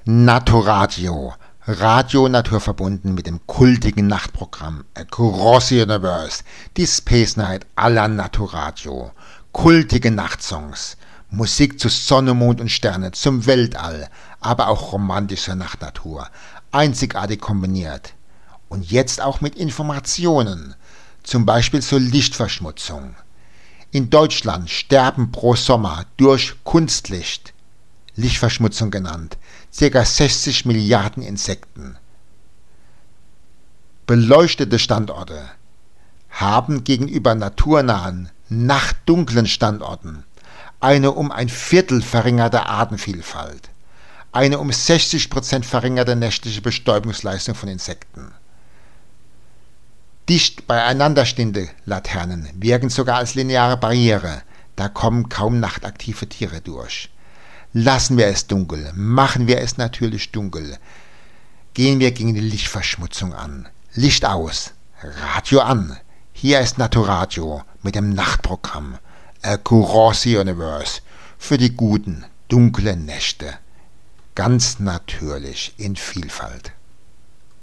Naturadio, Radio naturverbunden mit dem kultigen Nachtprogramm Across the Universe, die Space Night aller Naturadio, kultige Nachtsongs, Musik zu Sonne, Mond und Sterne, zum Weltall, aber auch romantische Nachtnatur, einzigartig kombiniert. Und jetzt auch mit Informationen, zum Beispiel zur Lichtverschmutzung. In Deutschland sterben pro Sommer durch Kunstlicht, Lichtverschmutzung genannt, ca. 60 Milliarden Insekten. Beleuchtete Standorte haben gegenüber naturnahen, nachtdunklen Standorten eine um ein Viertel verringerte Artenvielfalt, eine um 60% verringerte nächtliche Bestäubungsleistung von Insekten. Dicht beieinander stehende Laternen wirken sogar als lineare Barriere, da kommen kaum nachtaktive Tiere durch. Lassen wir es dunkel, machen wir es natürlich dunkel. Gehen wir gegen die Lichtverschmutzung an. Licht aus, Radio an. Hier ist Naturadio mit dem Nachtprogramm Across the Universe für die guten, dunklen Nächte. Ganz natürlich in Vielfalt.